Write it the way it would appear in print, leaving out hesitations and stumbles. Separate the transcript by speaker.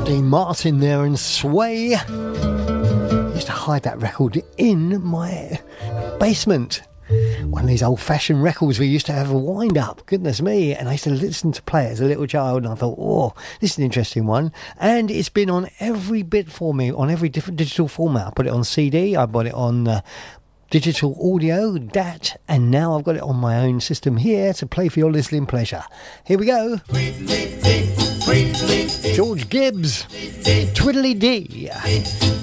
Speaker 1: Dean Martin there and Sway. I used to hide that record in my basement. One of these old-fashioned records we used to have a wind-up, goodness me, and I used to listen to play it as a little child, and I thought, oh, this is an interesting one, and it's been on every bit for me, on every different digital format. I put it on CD, I put it on digital audio, DAT, and now I've got it on my own system here to play for your listening pleasure. Here we go. George Gibbs, Twiddly Dee.